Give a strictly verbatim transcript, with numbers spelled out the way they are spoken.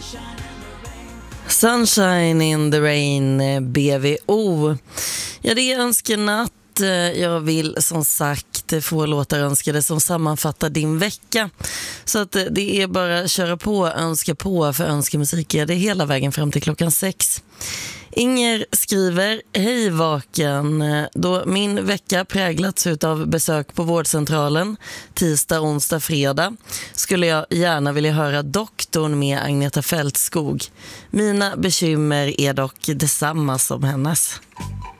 Sunshine in the Rain, B V O. Ja, det är önskenatt. Jag vill som sagt få låtar önskade som sammanfattar din vecka. Så att det är bara köra på, önska på, för önskemusik är det hela vägen fram till klockan sex. Inger skriver: hej vaken, då min vecka präglats av besök på vårdcentralen tisdag, onsdag, fredag skulle jag gärna vilja höra Doktorn med Agneta Fältskog. Mina bekymmer är dock detsamma som hennes.